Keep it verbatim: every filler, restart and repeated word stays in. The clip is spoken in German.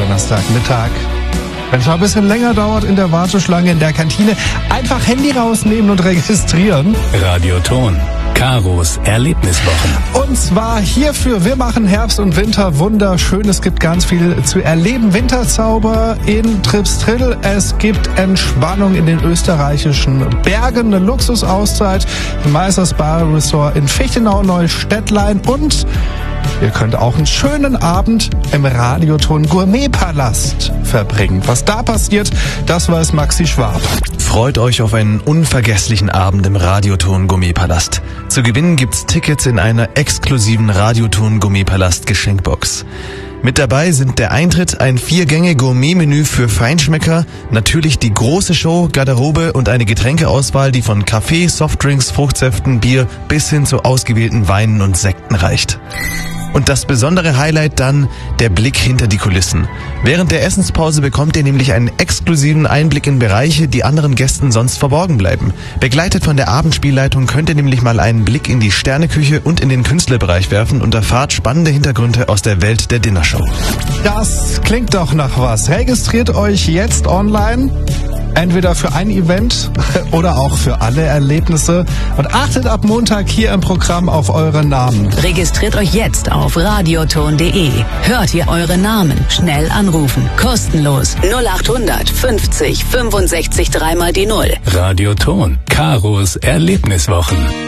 Donnerstagmittag. Wenn es mal ein bisschen länger dauert in der Warteschlange in der Kantine, einfach Handy rausnehmen und registrieren. Radioton. Karos Erlebniswochen. Und zwar hierfür, wir machen Herbst und Winter wunderschön. Es gibt ganz viel zu erleben. Winterzauber in Tripstrill. Es gibt Entspannung in den österreichischen Bergen, eine Luxusauszeit im Meisters Bar Resort in Fichtenau-Neustädtlein und ihr könnt auch einen schönen Abend im Radioton Gourmetpalast verbringen. Was da passiert, das weiß Maxi Schwab. Freut euch auf einen unvergesslichen Abend im Radioton Gourmetpalast. Zu gewinnen gibt's Tickets in einer exklusiven Radioton Gourmetpalast Geschenkbox. Mit dabei sind der Eintritt, ein Vier-Gänge-Gourmet-Menü für Feinschmecker, natürlich die große Show, Garderobe und eine Getränkeauswahl, die von Kaffee, Softdrinks, Fruchtsäften, Bier bis hin zu ausgewählten Weinen und Sekten reicht. Und das besondere Highlight dann, der Blick hinter die Kulissen. Während der Essenspause bekommt ihr nämlich einen exklusiven Einblick in Bereiche, die anderen Gästen sonst verborgen bleiben. Begleitet von der Abendspielleitung könnt ihr nämlich mal einen Blick in die Sterneküche und in den Künstlerbereich werfen und erfahrt spannende Hintergründe aus der Welt der Dinnershow. Das klingt doch nach was. Registriert euch jetzt online. Entweder für ein Event oder auch für alle Erlebnisse. Und achtet ab Montag hier im Programm auf eure Namen. Registriert euch jetzt auf radioton punkt de. Hört ihr eure Namen. Schnell anrufen. Kostenlos. null achthundert fünfzig fünfundsechzig dreimal die Null. Radioton. Karos Erlebniswochen.